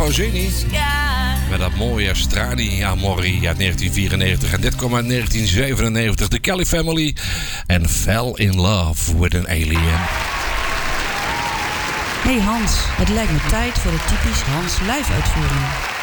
Pausini. Met dat mooie Stradi Amori uit 1994. En dit kwam uit 1997. De Kelly Family. En Fell in Love with an Alien. Hey Hans, het lijkt me tijd voor de typisch Hans live uitvoering.